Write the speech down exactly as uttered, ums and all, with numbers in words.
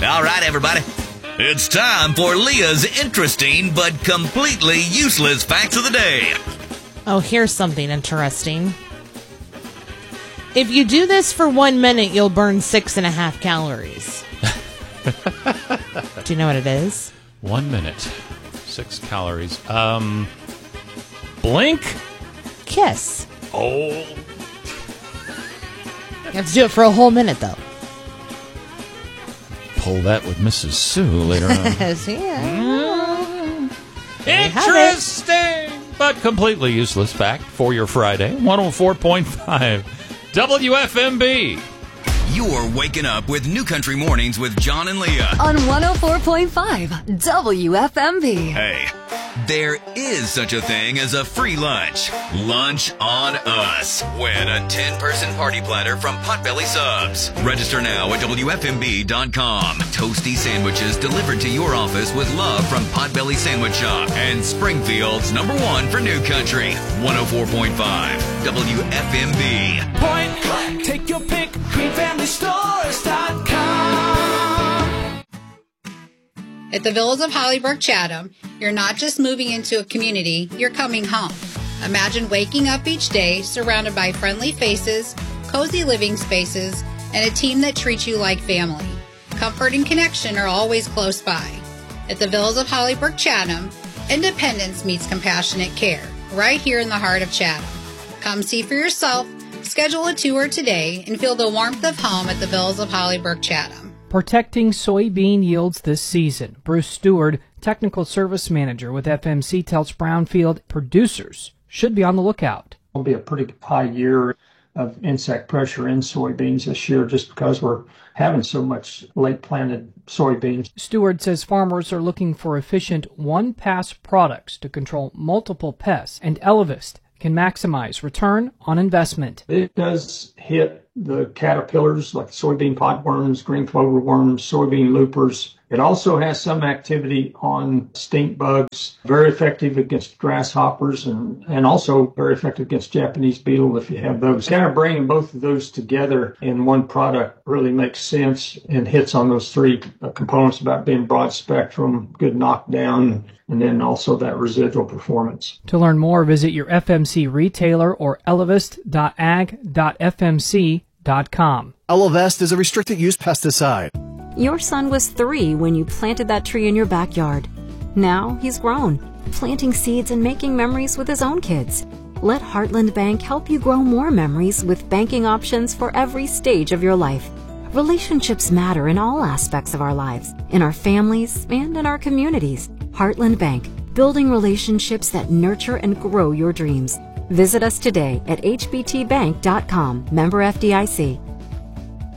All right, everybody. It's time for Leah's interesting but completely useless facts of the day. Oh, here's something interesting. If you do this for one minute, you'll burn six and a half calories. Do you know what it is? One minute. Six calories. Um, blink? Kiss. Oh. You have to do it for a whole minute, though. Pull that with Missus Sue later on. Yeah. Mm. Interesting, but completely useless fact for your Friday. one oh four point five W F M B. You're waking up with New Country Mornings with John and Leah on one oh four point five W F M B. Hey, there is such a thing as a free lunch. Lunch on us. Win a ten-person party platter from Potbelly Subs. Register now at W F M B dot com. Toasty sandwiches delivered to your office with love from Potbelly Sandwich Shop and Springfield's number one for New Country. one oh four point five W F M B. Point blank. Take your pick. green family stores dot com. At the Villas of Hollybrook Chatham, you're not just moving into a community, you're coming home. Imagine waking up each day surrounded by friendly faces, cozy living spaces, and a team that treats you like family. Comfort and connection are always close by. At the Villas of Hollybrook Chatham, independence meets compassionate care, right here in the heart of Chatham. Come see for yourself, schedule a tour today, and feel the warmth of home at the Villas of Hollybrook Chatham. Protecting soybean yields this season. Bruce Stewart, Technical Service Manager with F M C, tells Brownfield producers should be on the lookout. It'll be a pretty high year of insect pressure in soybeans this year just because we're having so much late planted soybeans. Stewart says farmers are looking for efficient one-pass products to control multiple pests, and Elevist can maximize return on investment. It does hit the caterpillars like soybean potworms, green clover worms, soybean loopers. It also has some activity on stink bugs, very effective against grasshoppers, and, and also very effective against Japanese beetle if you have those. Kind of bringing both of those together in one product really makes sense and hits on those three components about being broad spectrum, good knockdown, and then also that residual performance. To learn more, visit your F M C retailer or elevist dot ag dot f m c dot com. Elevest is a restricted use pesticide. Your son was three when you planted that tree in your backyard. Now he's grown, planting seeds and making memories with his own kids. Let Heartland Bank help you grow more memories with banking options for every stage of your life. Relationships matter in all aspects of our lives, in our families and in our communities. Heartland Bank, building relationships that nurture and grow your dreams. Visit us today at h b t bank dot com, member F D I C.